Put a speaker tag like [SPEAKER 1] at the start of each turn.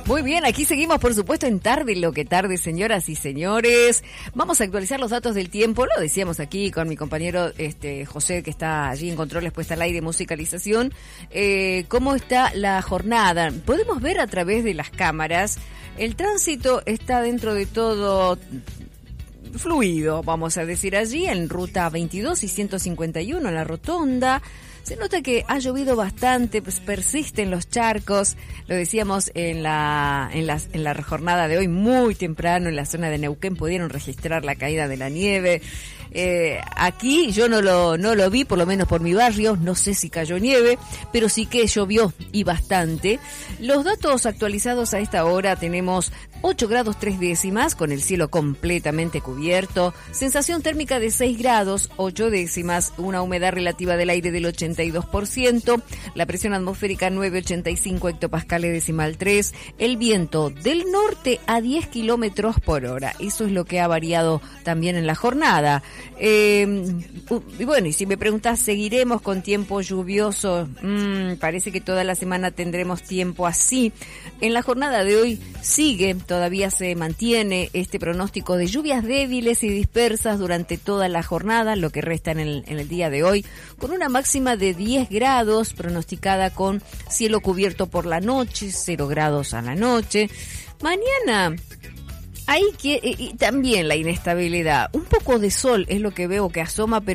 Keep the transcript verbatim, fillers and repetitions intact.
[SPEAKER 1] Muy bien, aquí seguimos, por supuesto, en Tarde lo que tarde, señoras y señores. Vamos a actualizar los datos del tiempo, lo decíamos aquí con mi compañero este José, que está allí en controles, puesta al aire, musicalización. Eh, ¿Cómo está la jornada? Podemos ver a través de las cámaras, el tránsito está dentro de todo fluido, vamos a decir allí, en ruta veintidós y ciento cincuenta y uno, en la rotonda. Se nota que ha llovido bastante, pues persisten los charcos, lo decíamos en la, en la, en la jornada de hoy, muy temprano en la zona de Neuquén pudieron registrar la caída de la nieve. Eh, aquí yo no lo, no lo vi, por lo menos por mi barrio, no sé si cayó nieve, pero sí que llovió y bastante. Los datos actualizados a esta hora tenemos ocho grados tres décimas, con el cielo completamente cubierto, sensación térmica de seis grados, ocho décimas, una humedad relativa del aire del ochenta y dos por ciento, la presión atmosférica nueve coma ochenta y cinco hectopascales decimal tres, el viento del norte a diez kilómetros por hora. Eso es lo que ha variado también en la jornada. Eh, y bueno, y si me preguntas, ¿seguiremos con tiempo lluvioso? Mm, parece que toda la semana tendremos tiempo así. En la jornada de hoy sigue, todavía se mantiene este pronóstico de lluvias débiles y dispersas durante toda la jornada, lo que resta en el, en el día de hoy, con una máxima de diez grados, pronosticada con cielo cubierto por la noche, cero grados a la noche. Mañana, ahí que, y también la inestabilidad, un poco de sol es lo que veo que asoma, pero